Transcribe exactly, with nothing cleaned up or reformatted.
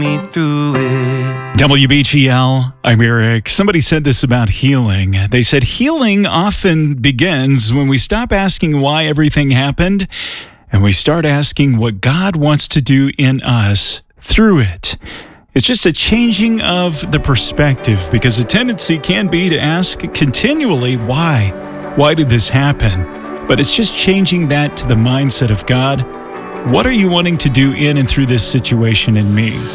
me through it. W B G L, I'm Eric. Somebody said this about healing. They said healing often begins when we stop asking why everything happened and we start asking what God wants to do in us through it. It's just a changing of the perspective, because the tendency can be to ask continually, why? Why did this happen? But it's just changing that to the mindset of God. What are you wanting to do in and through this situation in me?